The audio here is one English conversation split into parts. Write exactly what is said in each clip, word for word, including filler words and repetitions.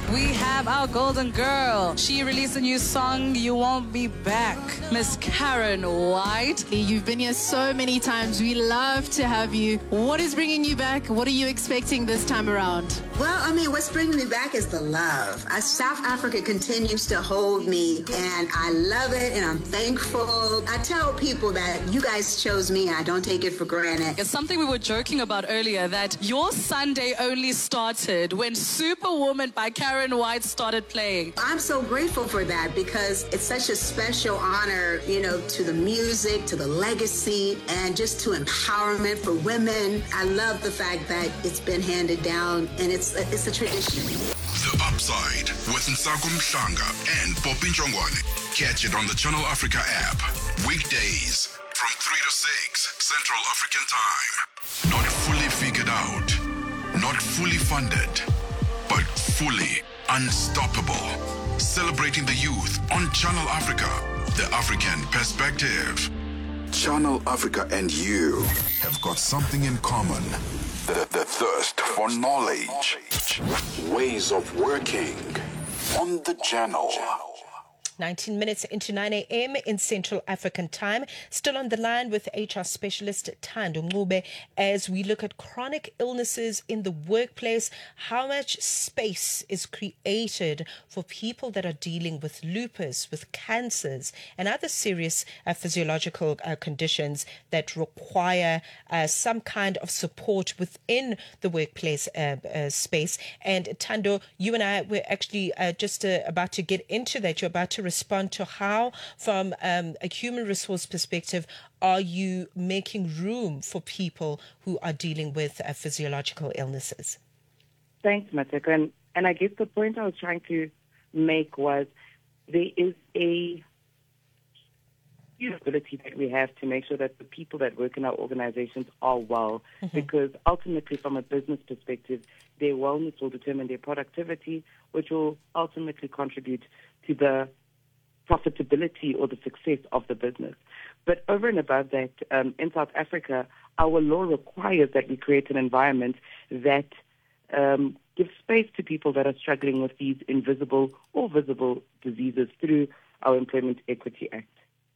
We have our golden girl. She released a new song, You Won't Be Back. Miss Karen White. You've been here so many times. We love to have you. What is bringing you back? What are you expecting this time around? Well, I mean, what's bringing me back is the love. Uh, South Africa continues to hold me, and I love it, and I'm thankful. I tell people that you guys chose me, and I don't take it for granted. It's something we were joking about earlier, that your Sunday only started when Superwoman by Karen White started playing. I'm so grateful for that because it's such a special honor, you know, to the music, to the legacy, and just to empowerment for women. I love the fact that it's been handed down, and it's a, it's a tradition. The Upside with Nsako Mhlanga and Poppy Njongwane. Catch it on the Channel Africa app. Weekdays from three to six Central African Time. Not fully figured out, not fully funded, but fully unstoppable. Celebrating the youth on Channel Africa, the African perspective. Channel Africa and you have got something in common. The, the thirst for knowledge. Ways of working on the channel. nineteen minutes into nine a.m. in Central African Time. Still on the line with H R specialist Thando Ncube as we look at chronic illnesses in the workplace, how much space is created for people that are dealing with lupus, with cancers and other serious uh, physiological uh, conditions that require uh, some kind of support within the workplace uh, uh, space. And Thando, you and I were actually uh, just uh, about to get into that. You're about to respond to how, from um, a human resource perspective, are you making room for people who are dealing with uh, physiological illnesses? Thanks, Mateka. And, and I guess the point I was trying to make was there is a ability that we have to make sure that the people that work in our organizations are well, mm-hmm. because ultimately from a business perspective, their wellness will determine their productivity, which will ultimately contribute to the profitability or the success of the business. But over and above that, um, in South Africa, our law requires that we create an environment that um, gives space to people that are struggling with these invisible or visible diseases through our Employment Equity Act.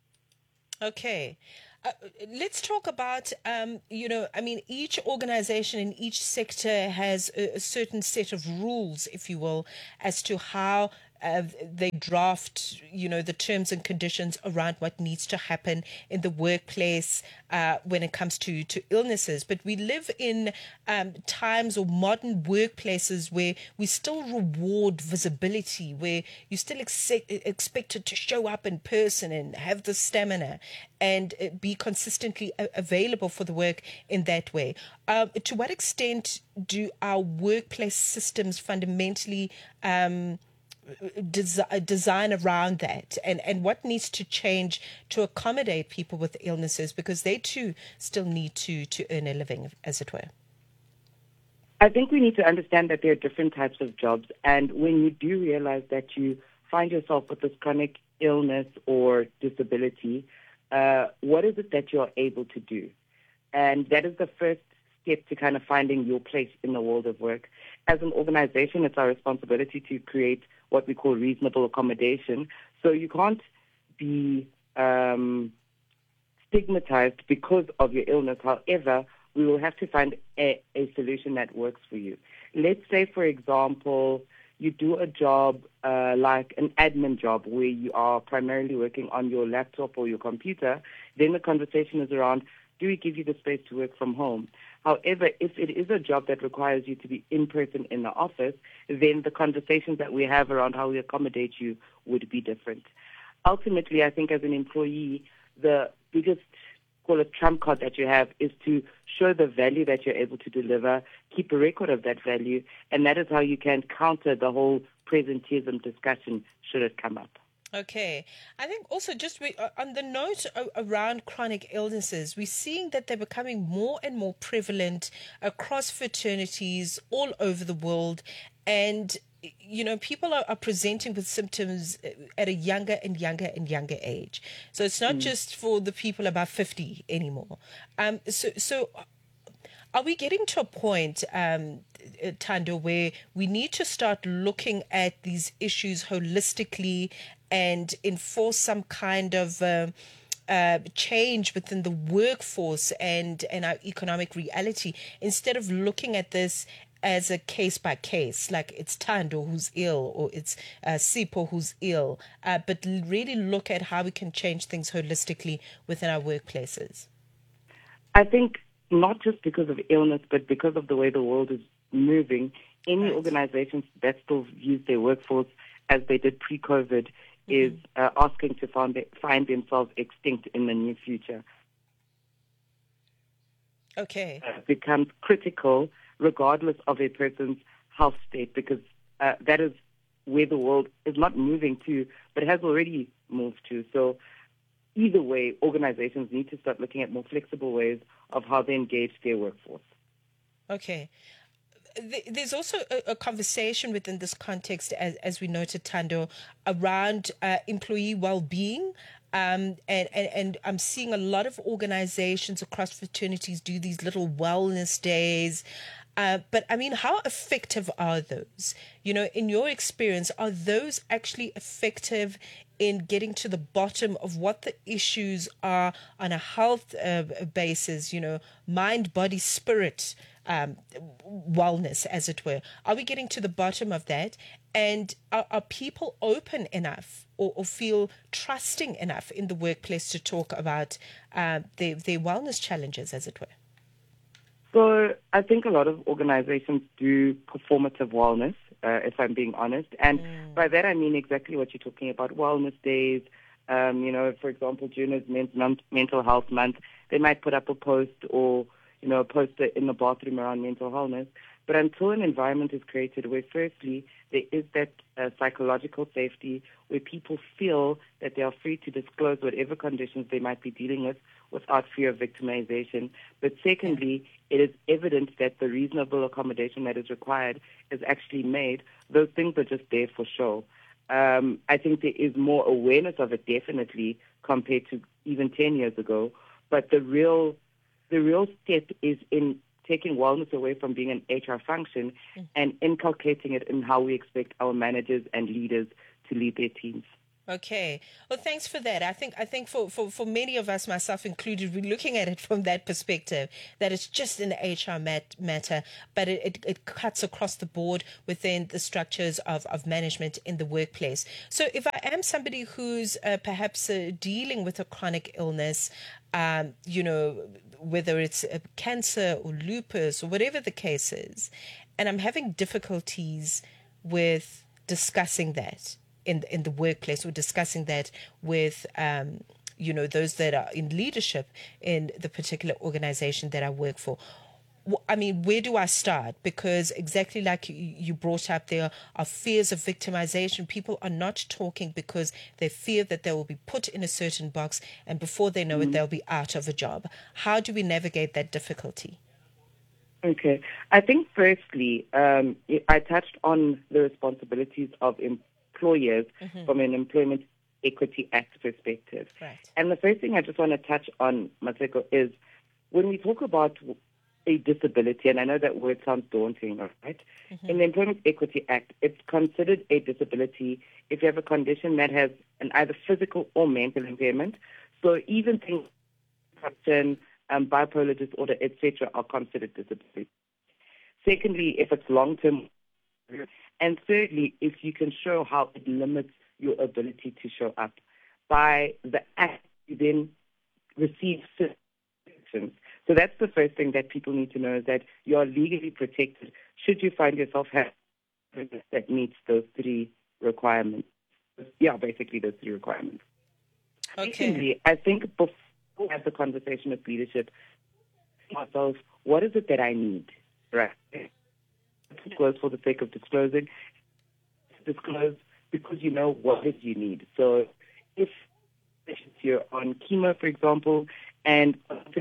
Okay. Uh, let's talk about, um, you know, I mean, each organization in each sector has a, a certain set of rules, if you will, as to how Uh, they draft, you know, the terms and conditions around what needs to happen in the workplace uh, when it comes to, to illnesses. But we live in um, times or modern workplaces where we still reward visibility, where you still ex- expected to show up in person and have the stamina and uh, be consistently a- available for the work in that way. Uh, to what extent do our workplace systems fundamentally um, Desi- design around that, and, and what needs to change to accommodate people with illnesses, because they too still need to, to earn a living, as it were? I think we need to understand that there are different types of jobs, and when you do realize that you find yourself with this chronic illness or disability, uh, what is it that you're able to do? And that is the first step to kind of finding your place in the world of work. As an organization, it's our responsibility to create what we call reasonable accommodation. So you can't be um, stigmatized because of your illness. However, we will have to find a, a solution that works for you. Let's say, for example, you do a job uh, like an admin job where you are primarily working on your laptop or your computer. Then the conversation is around, do we give you the space to work from home? However, if it is a job that requires you to be in person in the office, then the conversations that we have around how we accommodate you would be different. Ultimately, I think as an employee, the biggest, call it trump card that you have is to show the value that you're able to deliver, keep a record of that value, and that is how you can counter the whole presenteeism discussion should it come up. Okay. I think also just we, uh, on the note o- around chronic illnesses, we're seeing that they're becoming more and more prevalent across fraternities all over the world. And, you know, people are, are presenting with symptoms at a younger and younger and younger age. So it's not mm. just for the people above fifty anymore. Um, so, so Are we getting to a point, um, Thando, where we need to start looking at these issues holistically and enforce some kind of uh, uh, change within the workforce and, and our economic reality, instead of looking at this as a case by case, like it's Thando who's ill or it's uh, Sipho who's ill, uh, but really look at how we can change things holistically within our workplaces? I think not just because of illness, but because of the way the world is moving, any Right. organizations that still use their workforce as they did pre-COVID mm-hmm. is uh, asking to find, find themselves extinct in the near future. Okay. Uh, becomes critical regardless of a person's health state, because uh, that is where the world is not moving to, but has already moved to. So either way, organizations need to start looking at more flexible ways of how they engage their workforce. Okay. There's also a, a conversation within this context, as, as we noted, Thando, around uh, employee well-being. Um, and, and, and I'm seeing a lot of organizations across fraternities do these little wellness days. Uh, but I mean, how effective are those? You know, in your experience, are those actually effective in getting to the bottom of what the issues are on a health uh, basis, you know, mind, body, spirit, um, wellness, as it were? Are we getting to the bottom of that? And are, are people open enough or, or feel trusting enough in the workplace to talk about uh, their, their wellness challenges, as it were? So I think a lot of organizations do performative wellness, uh, if I'm being honest. And mm. by that I mean exactly what you're talking about, wellness days. Um, you know, for example, June is men- Mental Health Month. They might put up a post or, you know, a poster in the bathroom around mental wellness. But until an environment is created where, firstly, there is that uh, psychological safety where people feel that they are free to disclose whatever conditions they might be dealing with without fear of victimization. But secondly, it is evident that the reasonable accommodation that is required is actually made. Those things are just there for show. Um, I think there is more awareness of it, definitely, compared to even ten years ago. But the real, the real step is in taking wellness away from being an H R function mm. and inculcating it in how we expect our managers and leaders to lead their teams. Okay. Well, thanks for that. I think I think for, for, for many of us, myself included, we're looking at it from that perspective, that it's just an H R mat, matter, but it, it, it cuts across the board within the structures of, of management in the workplace. So if I am somebody who's uh, perhaps uh, dealing with a chronic illness, um, you know, whether it's uh, cancer or lupus or whatever the case is, and I'm having difficulties with discussing that in in the workplace, or discussing that with um, you know, those that are in leadership in the particular organization that I work for. I mean, where do I start? Because exactly like you brought up, there are fears of victimization. People are not talking because they fear that they will be put in a certain box, and before they know mm-hmm. it, they'll be out of a job. How do we navigate that difficulty? Okay. I think firstly, um, I touched on the responsibilities of employers mm-hmm. from an Employment Equity Act perspective. Right. And the first thing I just want to touch on, Maseko, is when we talk about a disability, and I know that word sounds daunting, right? Mm-hmm. In the Employment Equity Act, it's considered a disability if you have a condition that has an either physical or mental impairment. So even things like um, bipolar disorder, et cetera, are considered disability. Secondly, if it's long-term. And thirdly, if you can show how it limits your ability to show up. By the act, you then receive certifications. So that's the first thing that people need to know, is that you are legally protected should you find yourself having that meets those three requirements. Yeah, basically those three requirements. Okay. Secondly, I think before we have the conversation with leadership, ourselves, what is it that I need? Right. Disclose for the sake of disclosing. Disclose because you know what it is you need. So if you're on chemo, for example, and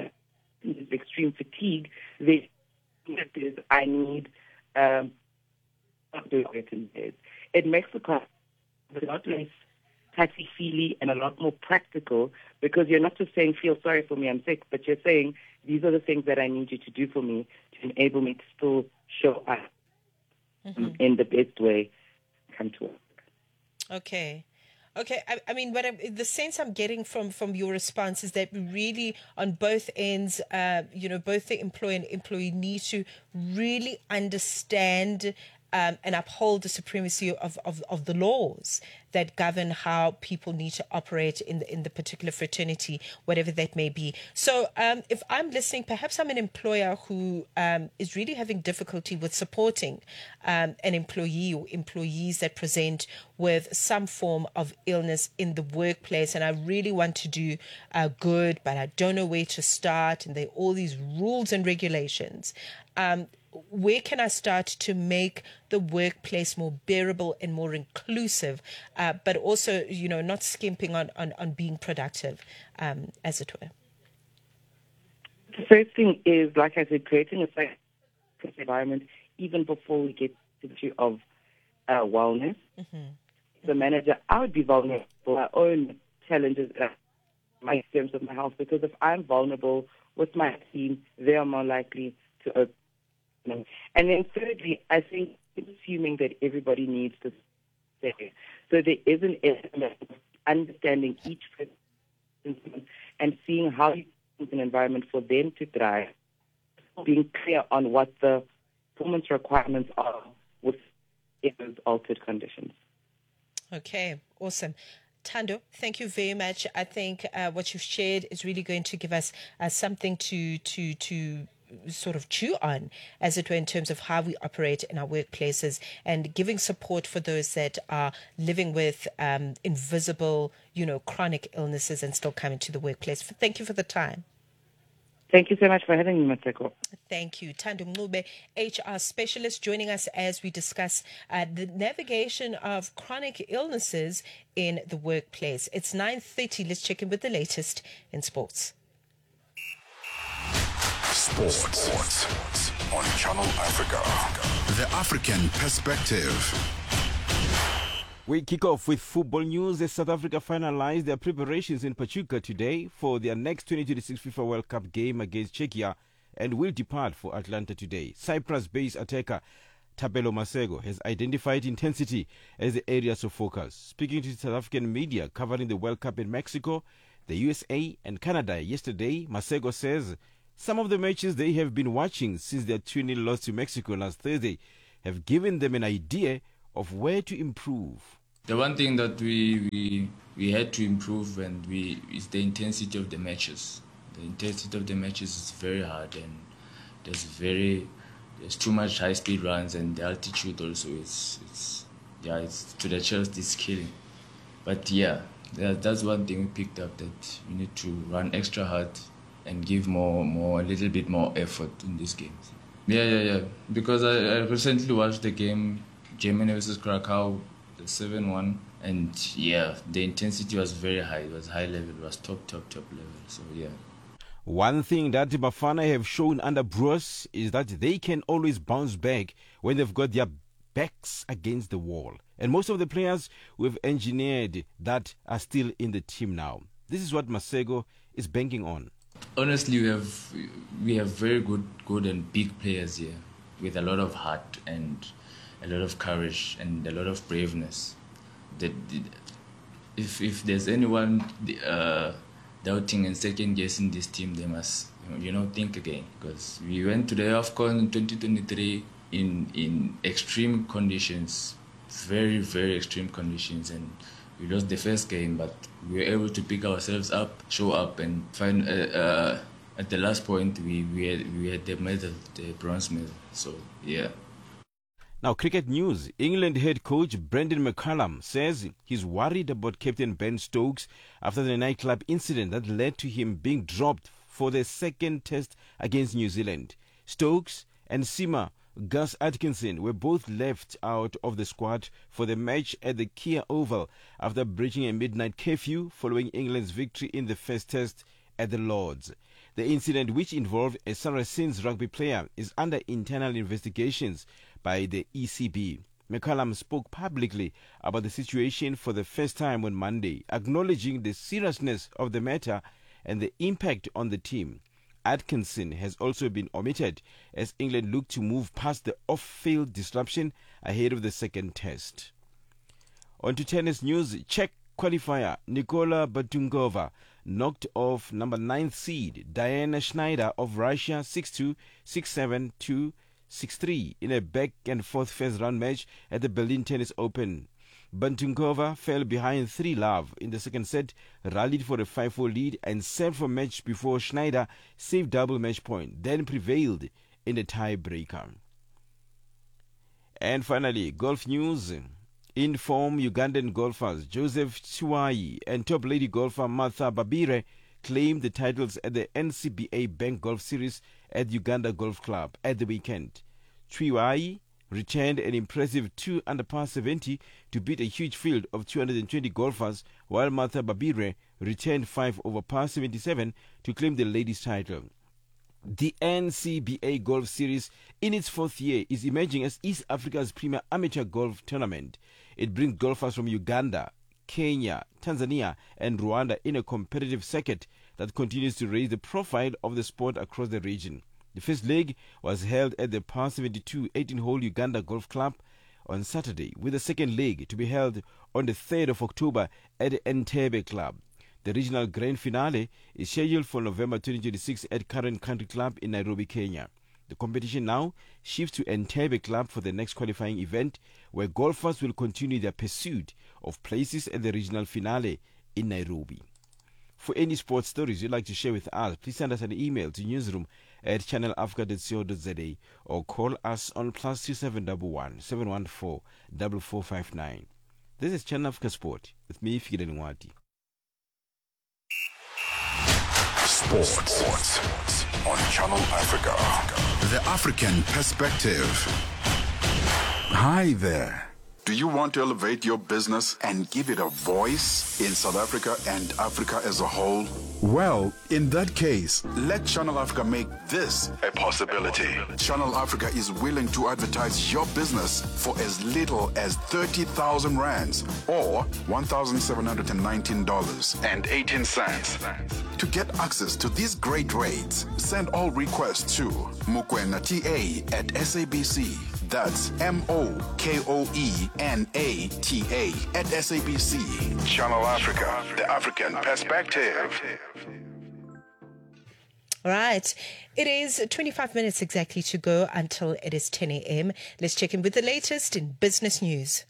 extreme fatigue, they is I need um it makes the cost a lot less touchy-feely and a lot more practical, because you're not just saying, feel sorry for me, I'm sick, but you're saying, these are the things that I need you to do for me to enable me to still show up mm-hmm. in the best way, come to work. Okay. Okay, I, I mean, but I, the sense I'm getting from, from your response is that we really, on both ends, uh, you know, both the employer and employee need to really understand um, and uphold the supremacy of, of, of the laws that govern how people need to operate in the, in the particular fraternity, whatever that may be. So um, if I'm listening, perhaps I'm an employer who um, is really having difficulty with supporting um, an employee or employees that present with some form of illness in the workplace, and I really want to do uh, good, but I don't know where to start, and there are all these rules and regulations. Um, where can I start to make the workplace more bearable and more inclusive, uh, but also, you know, not skimping on, on, on being productive, um, as it were? The first thing is, like I said, creating a safe environment even before we get to the issue of uh, wellness. Mm-hmm. As a manager, I would be vulnerable for my own challenges, uh, my experience of my health, because if I'm vulnerable with my team, they are more likely to open. And then thirdly, I think assuming that everybody needs to stay. So there is an element of understanding each person and seeing how you create an environment for them to thrive, being clear on what the performance requirements are with those altered conditions. Okay, awesome. Thando, thank you very much. I think uh, what you've shared is really going to give us uh, something to to to sort of chew on, as it were, in terms of how we operate in our workplaces, and giving support for those that are living with um, invisible, you know, chronic illnesses and still coming to the workplace. Thank you for the time. Thank you so much for having me, Maseko. Thank you. Thando Mncube, H R specialist, joining us as we discuss uh, the navigation of chronic illnesses in the workplace. It's nine thirty. Let's check in with the latest in sports. Sports. Sports on Channel Africa. The African perspective. We kick off with football news as South Africa finalized their preparations in Pachuca today for their next twenty twenty-six FIFA World Cup game against Czechia and will depart for Atlanta today. Cyprus-based attacker Thapelo Masego has identified intensity as the areas of focus. Speaking to South African media covering the World Cup in Mexico, the U S A and Canada yesterday, Masego says some of the matches they have been watching since their two nil loss to Mexico last Thursday have given them an idea of where to improve. The one thing that we, we we had to improve and we is the intensity of the matches. The intensity of the matches is very hard, and there's very there's too much high speed runs, and the altitude also is it's yeah it's to the chest is killing. But yeah, that, that's one thing we picked up, that we need to run extra hard and give more more a little bit more effort in these games. Yeah yeah yeah because I, I recently watched the game Germany versus Krakow, the seven one, and yeah, the intensity was very high. It was high level. It was top, top, top level. So yeah. One thing that Bafana have shown under Bruce is that they can always bounce back when they've got their backs against the wall. And most of the players we've engineered that are still in the team now. This is what Masego is banking on. Honestly, we have we have very good, good and big players here with a lot of heart and a lot of courage and a lot of braveness. That if if there's anyone uh, doubting and second guessing this team, they must you know think again, because we went to the AFCON in twenty twenty-three in in extreme conditions, very very extreme conditions, and we lost the first game, but we were able to pick ourselves up, show up, and find uh, uh, at the last point we we had, we had the medal, the bronze medal. So yeah. Now, cricket news. England head coach Brendan McCullum says he's worried about Captain Ben Stokes after the nightclub incident that led to him being dropped for the second test against New Zealand. Stokes and Seamer Gus Atkinson were both left out of the squad for the match at the Kia Oval after breaching a midnight curfew following England's victory in the first test at the Lords. The incident, which involved a Saracens rugby player, is under internal investigations by the E C B. McCallum spoke publicly about the situation for the first time on Monday, acknowledging the seriousness of the matter and the impact on the team. Atkinson has also been omitted as England look to move past the off-field disruption ahead of the second test. On to tennis news. Czech qualifier Nikola Batungova knocked off number ninth seed Diana Schneider of Russia six two, six seven, two, six three in a back and forth first round match at the Berlin Tennis Open. Batungova fell behind three love in the second set, rallied for a five four lead and served for match before Schneider saved double match point, then prevailed in the tie-breaker. And finally, golf news. In form Ugandan golfers Joseph Chiwai and top lady golfer Martha Babire claimed the titles at the N C B A Bank Golf Series at Uganda Golf Club at the weekend. Chiwai returned an impressive two under par seventy to beat a huge field of two hundred twenty golfers, while Martha Babire returned five over par seventy-seven to claim the ladies' title. The N C B A Golf Series, in its fourth year, is emerging as East Africa's premier amateur golf tournament. It brings golfers from Uganda, Kenya, Tanzania, and Rwanda in a competitive circuit that continues to raise the profile of the sport across the region. The first leg was held at the par seventy-two eighteen-hole Uganda Golf Club on Saturday, with the second leg to be held on the third of October at the Entebbe Club. The regional grand finale is scheduled for November twenty twenty-six at Current Country Club in Nairobi, Kenya. The competition now shifts to Entebbe Club for the next qualifying event, where golfers will continue their pursuit of places at the regional finale in Nairobi. For any sports stories you'd like to share with us, please send us an email to newsroom at channel africa dot co dot za or call us on plus two seven one one, seven one four, four four five nine. This is Channel Africa Sport with me, Fikile Nwati. Sports. Sports on Channel Africa. The African Perspective. Hi there. Do you want to elevate your business and give it a voice in South Africa and Africa as a whole? Well, in that case, let Channel Africa make this a possibility. Channel Africa is willing to advertise your business for as little as thirty thousand rands or one thousand seven hundred nineteen dollars and eighteen cents. To get access to these great rates, send all requests to Mokoena T A at S A B C. That's M O K O E N A T A at S A B C. Channel Africa, the African Perspective. All right. It is twenty-five minutes exactly to go until it is ten a.m. Let's check in with the latest in business news.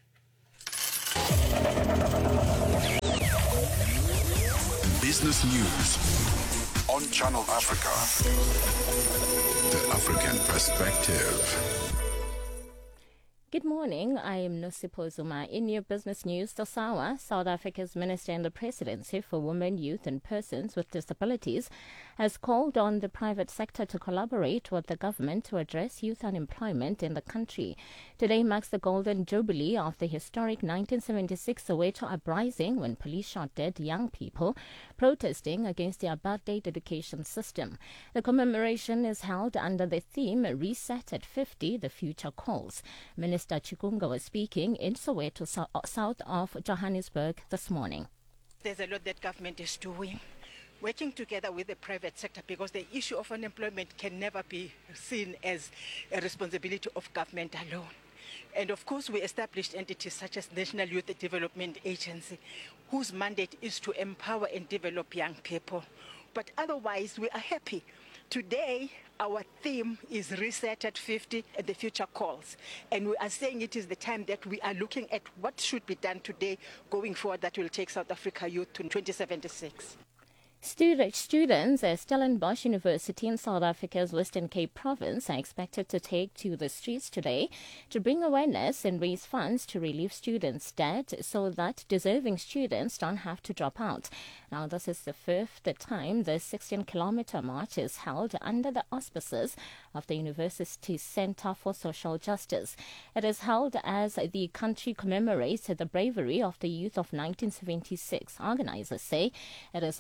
Business news on Channel Africa. The African Perspective. Good morning, I am Nosipho Zuma. In your business news, Tosawa, South Africa's Minister in the Presidency for Women, Youth and Persons with Disabilities, has called on the private sector to collaborate with the government to address youth unemployment in the country. Today marks the golden jubilee of the historic nineteen seventy-six Soweto uprising, when police shot dead young people protesting against the apartheid education system. The commemoration is held under the theme Reset at fifty, the Future Calls. Minister Minister Chikunga was speaking in Soweto, so- south of Johannesburg, this morning. There's a lot that government is doing, working together with the private sector, because the issue of unemployment can never be seen as a responsibility of government alone. And of course, we established entities such as National Youth Development Agency, whose mandate is to empower and develop young people. But otherwise, we are happy. Today, our theme is Reset at fifty and the Future Calls. And we are saying it is the time that we are looking at what should be done today going forward that will take South Africa youth to twenty seventy-six. Student, students at Stellenbosch University in South Africa's Western Cape province are expected to take to the streets today to bring awareness and raise funds to relieve students' debt so that deserving students don't have to drop out. Now, this is the fifth time the sixteen-kilometer march is held under the auspices of the University's Center for Social Justice. It is held as the country commemorates the bravery of the youth of nineteen seventy-six. Organizers say it is also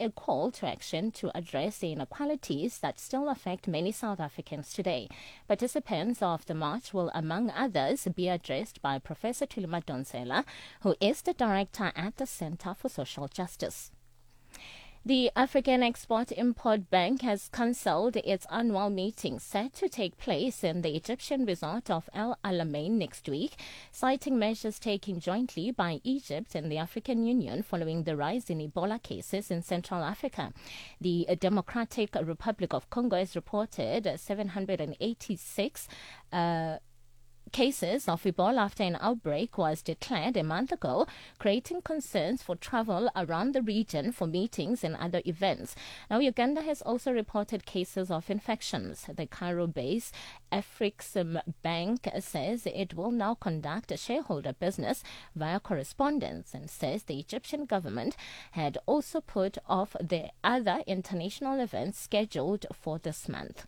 a call to action to address the inequalities that still affect many South Africans today. Participants of the march will, among others, be addressed by Professor Thuli Madonsela, who is the director at the Center for Social Justice. The African Export-Import Bank has cancelled its annual meeting set to take place in the Egyptian resort of El Alamein next week, citing measures taken jointly by Egypt and the African Union following the rise in Ebola cases in Central Africa. The Democratic Republic of Congo has reported seven hundred eighty-six uh, cases of Ebola after an outbreak was declared a month ago, creating concerns for travel around the region for meetings and other events. Now, Uganda has also reported cases of infections. The Cairo-based Afrixim Bank says it will now conduct a shareholder business via correspondence and says the Egyptian government had also put off the other international events scheduled for this month.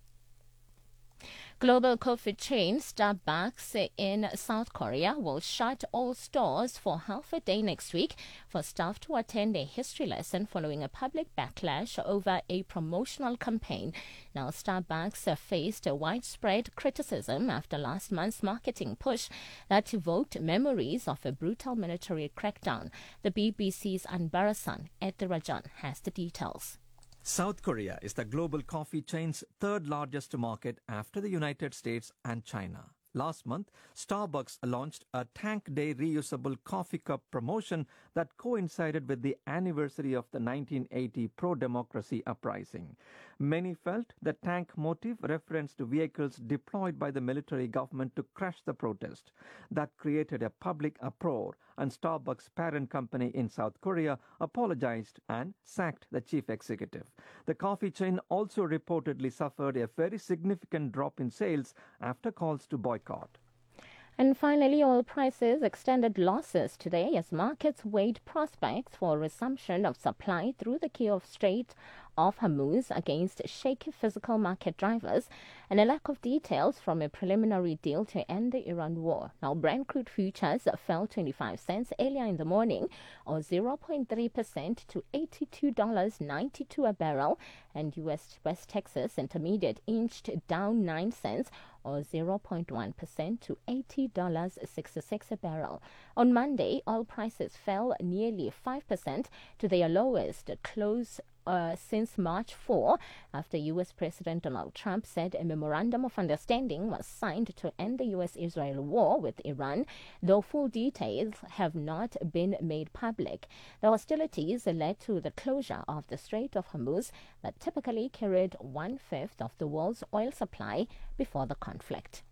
Global coffee chain Starbucks in South Korea will shut all stores for half a day next week for staff to attend a history lesson following a public backlash over a promotional campaign. Now, Starbucks faced a widespread criticism after last month's marketing push that evoked memories of a brutal military crackdown. The B B C's Anbarasan at the Rajan has the details. South Korea is the global coffee chain's third largest market after the United States and China. Last month, Starbucks launched a Tank Day reusable coffee cup promotion that coincided with the anniversary of the nineteen eighty pro-democracy uprising. Many felt the tank motif referenced to vehicles deployed by the military government to crush the protest. That created a public uproar, and Starbucks' parent company in South Korea apologized and sacked the chief executive. The coffee chain also reportedly suffered a very significant drop in sales after calls to boycott. And finally, oil prices extended losses today as markets weighed prospects for resumption of supply through the Kiev Strait of Hormuz against shaky physical market drivers and a lack of details from a preliminary deal to end the Iran war. Now, Brent crude futures fell twenty-five cents earlier in the morning, or zero point three percent to eighty-two dollars and ninety-two cents a barrel, and U S West Texas Intermediate inched down nine cents, or zero point one percent to eighty dollars and sixty-six cents a barrel. On Monday, oil prices fell nearly five percent to their lowest close Uh, since March fourth, after U S President Donald Trump said a memorandum of understanding was signed to end the U S Israel war with Iran, though full details have not been made public. The hostilities led to the closure of the Strait of Hormuz that typically carried one-fifth of the world's oil supply before the conflict.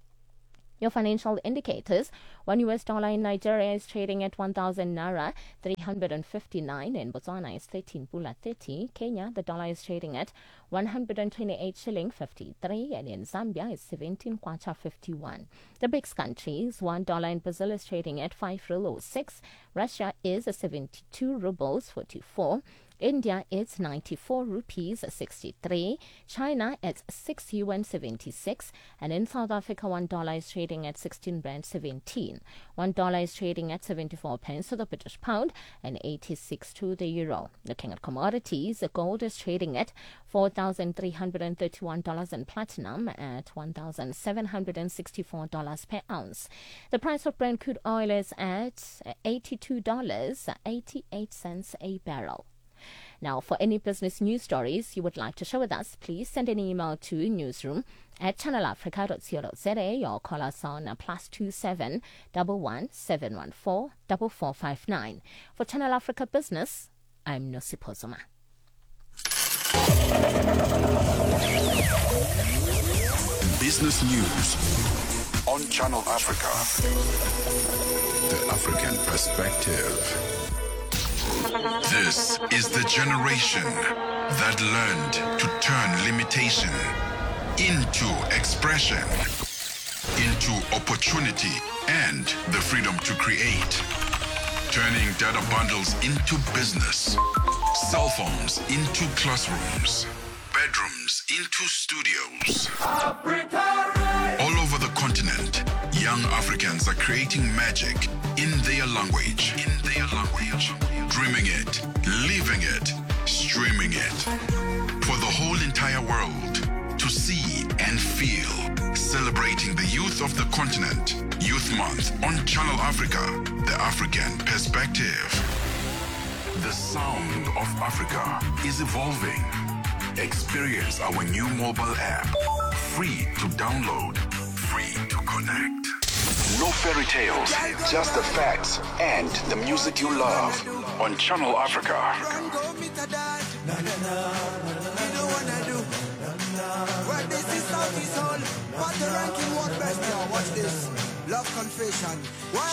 Your financial indicators: one U S dollar in Nigeria is trading at one thousand naira three hundred fifty-nine. In Botswana is thirteen pula thirty. Kenya, the dollar is trading at one hundred twenty-eight shilling fifty-three, and in Zambia is seventeen kwacha fifty-one. The B R I C S countries: one dollar in Brazil is trading at five ruble oh six. Russia is seventy-two rubles forty-four. India is ninety-four rupees sixty-three. China at six yuan seventy-six. And in South Africa, one dollar is trading at sixteen rand seventeen. One dollar is trading at seventy-four pence to the British pound and eighty-six to the euro. Looking at commodities, gold is trading at four thousand three hundred thirty-one dollars and platinum at one thousand seven hundred sixty-four dollars per ounce. The price of Brent crude oil is at eighty-two dollars and eighty-eight cents a barrel. Now, for any business news stories you would like to share with us, please send an email to newsroom at channel africa dot co dot za or call us on plus two seven one one seven one four four four five nine. For Channel Africa Business, I'm Nosipho Zuma. Business news on Channel Africa. The African perspective. This is the generation that learned to turn limitation into expression, into opportunity and the freedom to create. Turning data bundles into business, cell phones into classrooms, bedrooms into studios. All over the continent, young Africans are creating magic in their language. In their language. Dreaming it, living it, streaming it. For the whole entire world to see and feel. Celebrating the youth of the continent. Youth Month on Channel Africa, the African perspective. The sound of Africa is evolving. Experience our new mobile app. Free to download, free to connect. No fairy tales, just the facts and the music you love on Channel Africa. Watch this. Love confession. Why